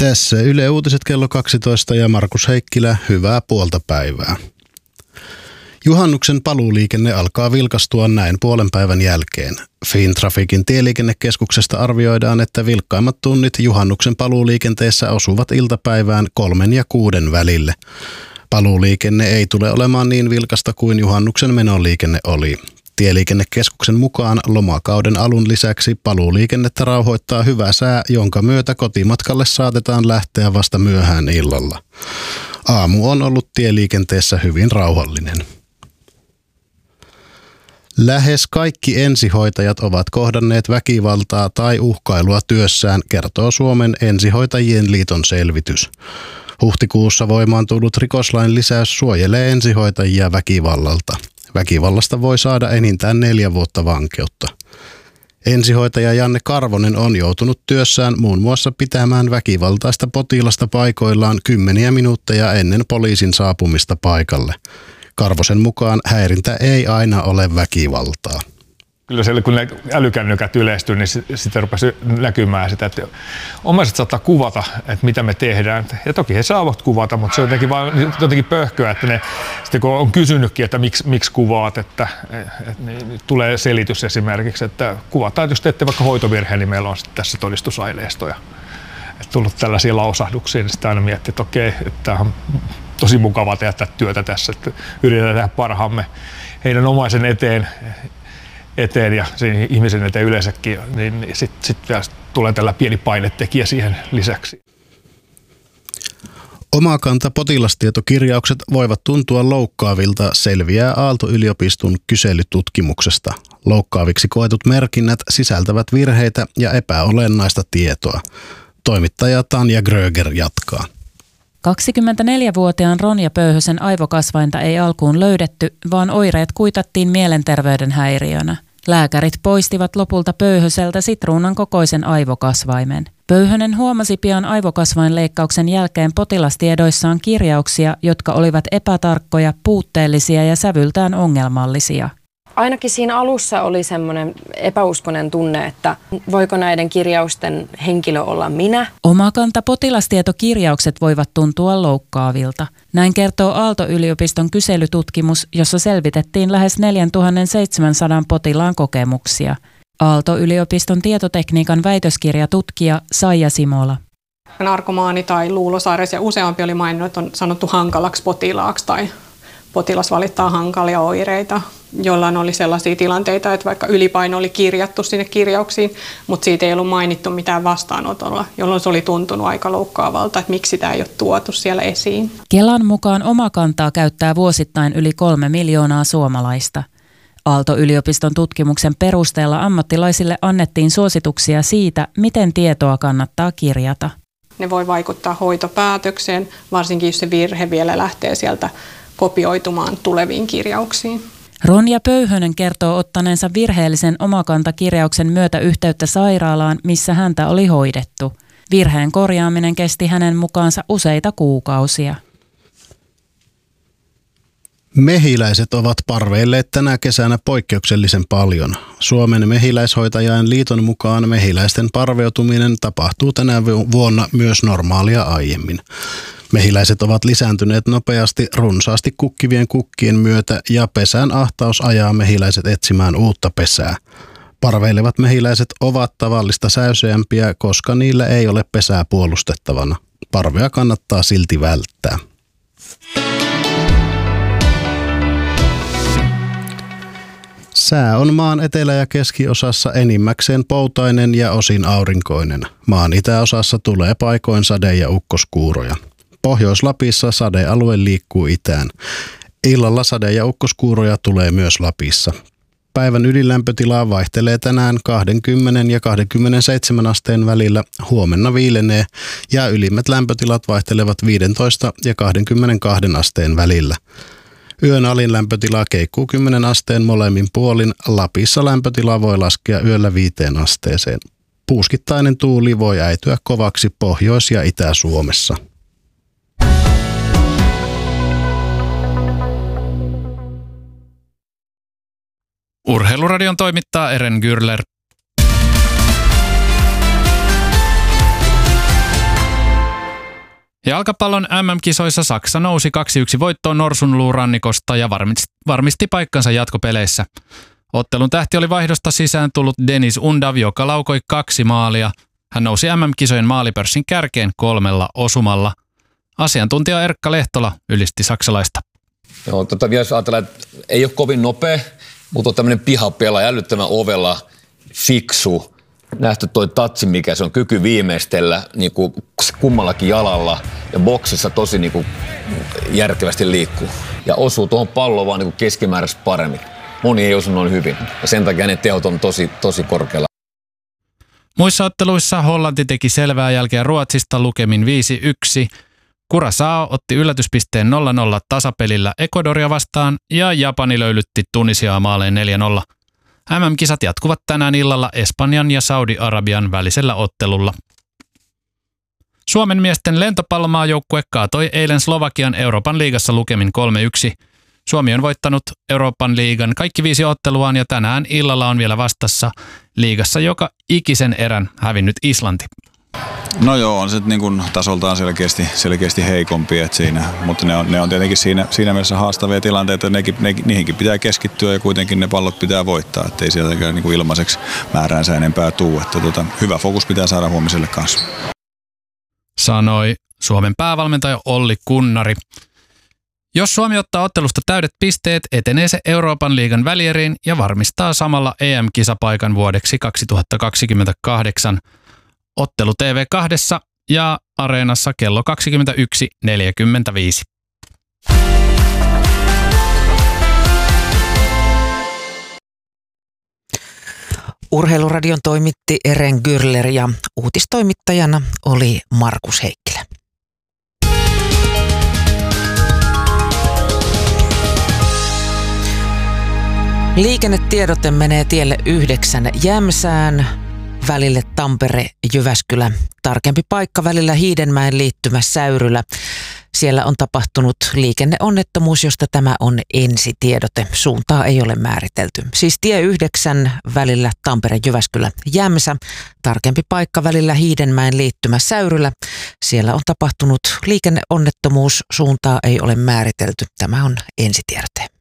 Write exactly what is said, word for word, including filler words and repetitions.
Tässä Yle Uutiset kello kaksitoista ja Markus Heikkilä, hyvää puolta päivää. Juhannuksen paluuliikenne alkaa vilkastua näin puolen päivän jälkeen. Fintrafikin tieliikennekeskuksesta arvioidaan, että vilkkaimmat tunnit juhannuksen paluuliikenteessä osuvat iltapäivään kolmen ja kuuden välille. Paluuliikenne ei tule olemaan niin vilkasta kuin juhannuksen menoliikenne oli. Tieliikennekeskuksen mukaan lomakauden alun lisäksi paluuliikennettä rauhoittaa hyvä sää, jonka myötä kotimatkalle saatetaan lähteä vasta myöhään illalla. Aamu on ollut tieliikenteessä hyvin rauhallinen. Lähes kaikki ensihoitajat ovat kohdanneet väkivaltaa tai uhkailua työssään, kertoo Suomen ensihoitajien liiton selvitys. Huhtikuussa voimaan tullut rikoslain lisäys suojelee ensihoitajia väkivallalta. Väkivallasta voi saada enintään neljä vuotta vankeutta. Ensihoitaja Janne Karvonen on joutunut työssään muun muassa pitämään väkivaltaista potilasta paikoillaan kymmeniä minuutteja ennen poliisin saapumista paikalle. Karvosen mukaan häirintä ei aina ole väkivaltaa. Kyllä siellä, kun ne älykännykät yleistyy, niin sitten rupesi näkymään sitä, että omaiset saattaa kuvata, että mitä me tehdään. Ja toki he saavat kuvata, mutta se on jotenkin, vaan, jotenkin pöhköä, että ne, sitten kun on kysynytkin, että miksi, miksi kuvaat, että, että niin tulee selitys esimerkiksi, että kuvataan, että jos teette vaikka hoitovirheen, niin meillä on tässä todistusaineistoja. Että tullut tällaisia lausahduksia, niin sitten aina miettii, että okei, että tämä on tosi mukava tehdä työtä tässä, että yritetään tehdä parhaamme heidän omaisen eteen. eteen ja sen ihmisen eteen yleensäkin, niin sitten sit tulee tällä pieni painetekijä siihen lisäksi. Omakanta potilastietokirjaukset voivat tuntua loukkaavilta, selviää Aalto-yliopiston kyselytutkimuksesta. Loukkaaviksi koetut merkinnät sisältävät virheitä ja epäolennaista tietoa. Toimittaja Tanja Gröger jatkaa. kaksikymmentäneljävuotiaan Ronja Pöyhösen aivokasvainta ei alkuun löydetty, vaan oireet kuitattiin mielenterveyden häiriönä. Lääkärit poistivat lopulta Pöyhöseltä sitruunan kokoisen aivokasvaimen. Pöyhönen huomasi pian aivokasvainleikkauksen jälkeen potilastiedoissaan kirjauksia, jotka olivat epätarkkoja, puutteellisia ja sävyltään ongelmallisia. Ainakin siinä alussa oli semmoinen epäuskoinen tunne, että voiko näiden kirjausten henkilö olla minä. Omakanta potilastietokirjaukset voivat tuntua loukkaavilta. Näin kertoo Aalto-yliopiston kyselytutkimus, jossa selvitettiin lähes neljätuhatta potilaan kokemuksia. Aalto-yliopiston tietotekniikan väitöskirjatutkija Saija Simola. Narkomaani tai luulosairaus ja useampi oli maininnut, että on sanottu hankalaksi potilaaksi tai potilas valittaa hankalia oireita, jollain oli sellaisia tilanteita, että vaikka ylipaino oli kirjattu sinne kirjauksiin, mutta siitä ei ollut mainittu mitään vastaanotolla, jolloin se oli tuntunut aika loukkaavalta, että miksi sitä ei ole tuotu siellä esiin. Kelan mukaan Omakantaa käyttää vuosittain yli kolme miljoonaa suomalaista. Aalto-yliopiston tutkimuksen perusteella ammattilaisille annettiin suosituksia siitä, miten tietoa kannattaa kirjata. Ne voi vaikuttaa hoitopäätökseen, varsinkin jos se virhe vielä lähtee sieltä kopioitumaan tuleviin kirjauksiin. Ronja Pöyhönen kertoo ottaneensa virheellisen Omakanta-kirjauksen myötä yhteyttä sairaalaan, missä häntä oli hoidettu. Virheen korjaaminen kesti hänen mukaansa useita kuukausia. Mehiläiset ovat parveilleet tänä kesänä poikkeuksellisen paljon. Suomen mehiläishoitajain liiton mukaan mehiläisten parveutuminen tapahtuu tänä vuonna myös normaalia aiemmin. Mehiläiset ovat lisääntyneet nopeasti runsaasti kukkivien kukkien myötä ja pesän ahtaus ajaa mehiläiset etsimään uutta pesää. Parveilevat mehiläiset ovat tavallista säyseämpiä, koska niillä ei ole pesää puolustettavana. Parvea kannattaa silti välttää. Sää on maan etelä- ja keskiosassa enimmäkseen poutainen ja osin aurinkoinen. Maan itäosassa tulee paikoin sade- ja ukkoskuuroja. Pohjois-Lapissa sadealue liikkuu itään. Illalla sade- ja ukkoskuuroja tulee myös Lapissa. Päivän ylilämpötila vaihtelee tänään kaksikymmentä ja kaksikymmentäseitsemän asteen välillä, huomenna viilenee ja ylimmät lämpötilat vaihtelevat viisitoista ja kaksikymmentäkaksi asteen välillä. Yön alin lämpötila keikkuu kymmenen asteen molemmin puolin, Lapissa lämpötila voi laskea yöllä viiteen asteeseen. Puuskittainen tuuli voi äityä kovaksi Pohjois- ja Itä-Suomessa. Urheiluradion toimittaa Eren Gürler. Jalkapallon M M-kisoissa Saksa nousi kaksi yksi voittoon Norsunluurannikosta ja varmisti paikkansa jatkopeleissä. Ottelun tähti oli vaihdosta sisään tullut Denis Undav, joka laukoi kaksi maalia. Hän nousi M M-kisojen maalipörssin kärkeen kolmella osumalla. Asiantuntija Erkka Lehtola ylisti saksalaista. Joo, tota, jos ajatellaan, että ei ole kovin nopea, mutta on tämmöinen pihapelaaja, älyttömän ovella, fiksu. Nähty toi tatsi, mikä se on, kyky viimeistellä niin kuin kummallakin jalalla ja boksissa tosi niin kuin järkevästi liikkuu. Ja osuu tuohon palloon vaan niin kuin keskimääräisesti paremmin. Moni ei osu noin hyvin ja sen takia ne tehot on tosi, tosi korkealla. Muissa otteluissa Hollanti teki selvää jälkeä Ruotsista lukemin viisi yksi. Curaçao otti yllätyspisteen nolla nolla tasapelillä Ecuadoria vastaan ja Japani löylytti Tunisiaa maaleen neljä nolla. M M-kisat jatkuvat tänään illalla Espanjan ja Saudi-Arabian välisellä ottelulla. Suomen miesten lentopallomaajoukkue kaatoi eilen Slovakian Euroopan liigassa lukemin kolme yksi. Suomi on voittanut Euroopan liigan kaikki viisi otteluaan ja tänään illalla on vielä vastassa liigassa joka ikisen erän hävinnyt Islanti. No joo, on se niin kuin tasoltaan selkeästi, selkeästi heikompi, että siinä, mutta ne on, ne on tietenkin siinä, siinä mielessä haastavia tilanteita, että nekin, ne, niihinkin pitää keskittyä ja kuitenkin ne pallot pitää voittaa, ettei sieltäkään niin kuin ilmaiseksi määräänsä enempää tuu, että tota, hyvä fokus pitää saada huomiselle kanssa. Sanoi Suomen päävalmentaja Olli Kunnari. Jos Suomi ottaa ottelusta täydet pisteet, etenee se Euroopan liigan välieriin ja varmistaa samalla E M-kisapaikan vuodeksi kaksituhattakaksikymmentäkahdeksan. Ottelu T V kaksi ja Areenassa kello kaksikymmentäyksi neljäkymmentäviisi. Urheiluradion toimitti Eren Gürler ja uutistoimittajana oli Markus Heikkilä. Liikennetiedote menee tielle yhdeksän Jämsään. Välille Tampere-Jyväskylä. Tarkempi paikka välillä Hiidenmäen liittymä Säyrylä. Siellä on tapahtunut liikenneonnettomuus, josta tämä on ensitiedote. Suuntaa ei ole määritelty. Siis tie yhdeksän välillä Tampere-Jyväskylä-Jämsä. Tarkempi paikka välillä Hiidenmäen liittymä Säyrylä. Siellä on tapahtunut liikenneonnettomuus. Suuntaa ei ole määritelty. Tämä on ensitiedote.